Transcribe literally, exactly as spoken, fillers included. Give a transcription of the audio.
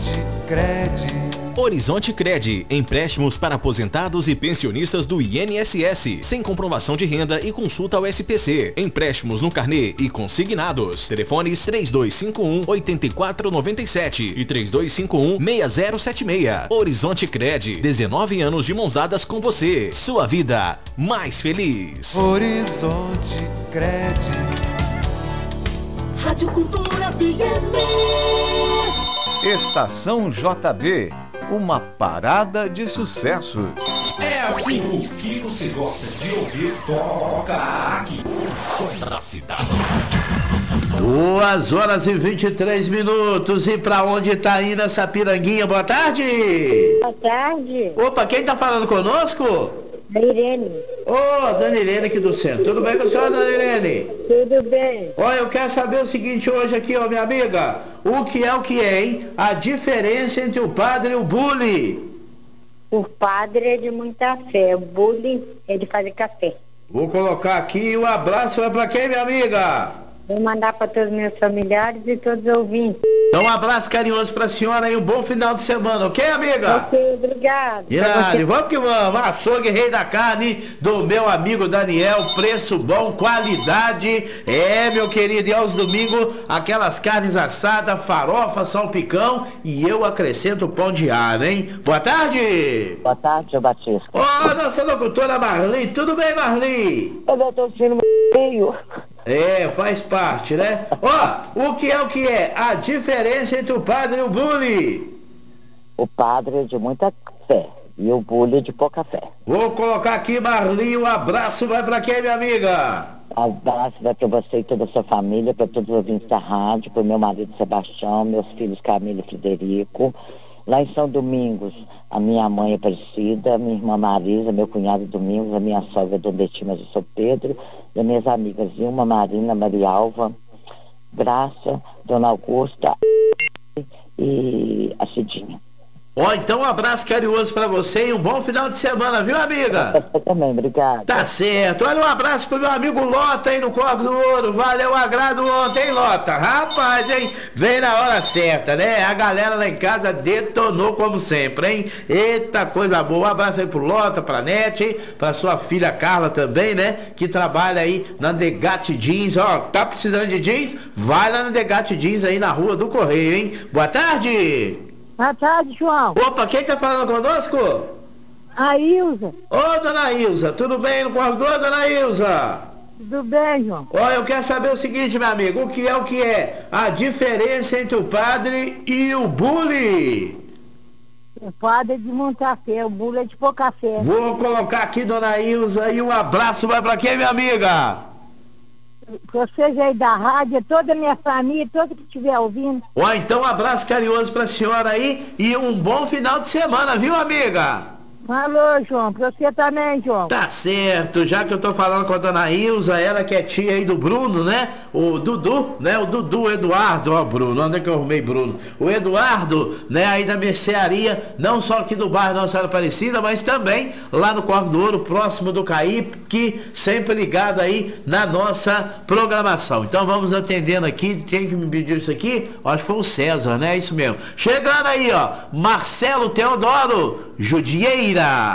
Horizonte Cred. Horizonte Cred, empréstimos para aposentados e pensionistas do I N S S, sem comprovação de renda e consulta ao S P C. Empréstimos no carnê e consignados. Telefones três dois cinco um, oito quatro nove sete e três dois cinco um, seis zero sete seis. Horizonte Cred, dezenove anos de mãos dadas com você. Sua vida mais feliz. Horizonte Cred. Rádio Cultura F M. Estação J B, uma parada de sucessos. É assim, o que você gosta de ouvir, toca aqui. O som da cidade. Duas horas e vinte e três minutos. E pra onde tá indo essa piranguinha? Boa tarde. Boa tarde. Opa, quem tá falando conosco? Da Irene. Ô, oh, Dona Irene aqui do centro. Tudo bem com a senhora, Dona Irene? Tudo bem. Olha, eu quero saber o seguinte hoje aqui, ó, minha amiga. O que é o que é, hein? A diferença entre o padre e o bully. O padre é de muita fé, o bully é de fazer café. Vou colocar aqui o abraço, vai pra quem, minha amiga? Vou mandar para todos os meus familiares e todos os ouvintes. Então um abraço carinhoso pra senhora e um bom final de semana, ok, amiga? Ok, obrigado. Irane, vamos que vamos. Açougue Rei da Carne do meu amigo Daniel, preço bom, qualidade. É, meu querido, e aos domingos, aquelas carnes assadas, farofa, salpicão e eu acrescento pão de ar, hein? Boa tarde. Boa tarde, seu Batista. Ô, oh, nossa locutora Marli, tudo bem, Marli? Eu tô sendo meio. É, faz parte, né? Ó, oh, o que é o que é? A diferença entre o padre e o bully. O padre é de muita fé e o bully é de pouca fé. Vou colocar aqui, Marli, um abraço vai pra quem, minha amiga? Abraço vai pra você e toda a sua família, pra todos os ouvintes da rádio, pro meu marido Sebastião, meus filhos Camila e Frederico. Lá em São Domingos, a minha mãe Aparecida, minha irmã Marisa, meu cunhado Domingos, a minha sogra Dona Betina de São Pedro, e as minhas amigas Vilma, Marina, Marialva, Graça, Dona Augusta e a Cidinha. Ó, oh, então um abraço carinhoso pra você e um bom final de semana, viu, amiga? Você também, obrigado. Tá certo. Olha, um abraço pro meu amigo Lota aí no Corpo do Ouro. Valeu o agrado ontem, hein, Lota? Rapaz, hein? Vem na hora certa, né? A galera lá em casa detonou como sempre, hein? Eita, coisa boa. Um abraço aí pro Lota, pra Nete, pra sua filha Carla também, né? Que trabalha aí na Degate Jeans. Ó, tá precisando de jeans? Vai lá na Degate Jeans aí na Rua do Correio, hein? Boa tarde. Boa tarde, João. Opa, quem tá falando conosco? A Ilza. Ô, dona Ilza, tudo bem no corredor, dona Ilza? Tudo bem, João. Olha, eu quero saber o seguinte, meu amigo, o que é o que é? A diferença entre o padre e o bully. O padre é de muita fé, o bully é de pouca fé. Vou colocar aqui, dona Ilza, e um abraço vai pra quem, minha amiga? Vocês aí da rádio, toda a minha família, todo que estiver ouvindo. Ó, então um abraço carinhoso pra senhora aí e um bom final de semana, viu, amiga? Falou, João, pra você também, João. Tá certo, já que eu tô falando com a dona Ilza, ela que é tia aí do Bruno, né? O Dudu, né? O Dudu, o Eduardo, ó, Bruno, onde é que eu arrumei Bruno? O Eduardo, né? Aí da mercearia, não só aqui do bairro Nossa Senhora Aparecida, mas também lá no Corpo do Ouro, próximo do Caíque, sempre ligado aí na nossa programação. Então vamos atendendo aqui, tem que me pedir isso aqui? Acho que foi o César, né? Isso mesmo. Chegando aí, ó, Marcelo Teodoro, Judieira.